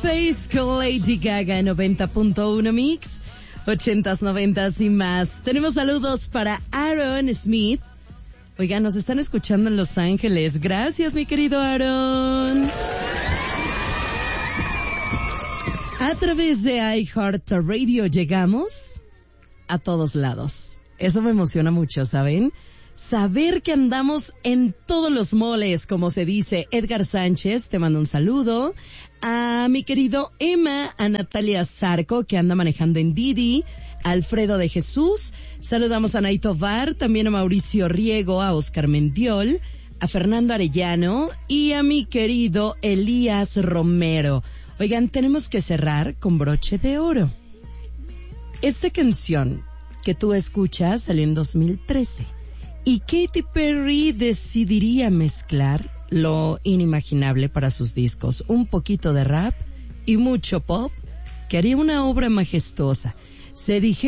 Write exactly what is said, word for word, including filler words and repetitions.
Face con Lady Gaga en noventa punto uno Mix, ochentas, noventas y más. Tenemos saludos para Aaron Smith. Oigan, nos están escuchando en Los Ángeles. Gracias, mi querido Aaron. A través de iHeartRadio llegamos a todos lados. Eso me emociona mucho, ¿saben? Saber que andamos en todos los moles, como se dice. Edgar Sánchez, te mando un saludo. A mi querido Emma, a Natalia Zarco, que anda manejando en Didi. A Alfredo de Jesús. Saludamos a Naito Bar, también a Mauricio Riego, a Oscar Mendiol, a Fernando Arellano y a mi querido Elías Romero. Oigan, tenemos que cerrar con broche de oro. Esta canción que tú escuchas salió en dos mil trece. Y Katy Perry decidiría mezclar lo inimaginable para sus discos. Un poquito de rap y mucho pop, que haría una obra majestuosa. Se dije